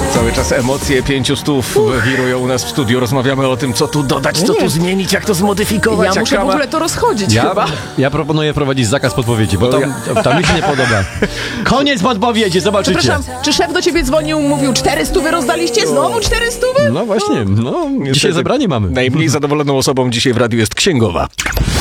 Cały czas emocje 500 wirują u nas w studiu. Rozmawiamy o tym, co tu dodać, co tu zmienić, jak to zmodyfikować. Ja muszę w ogóle to rozchodzić chyba. Ja proponuję prowadzić zakaz podpowiedzi, bo to mi się nie podoba. Koniec podpowiedzi, zobaczycie. Przepraszam, czy szef do ciebie dzwonił, mówił 400 wy rozdaliście? Znowu 400 wy? No właśnie, dzisiaj zebranie mamy. Najmniej zadowoloną osobą dzisiaj w radiu jest księgowa.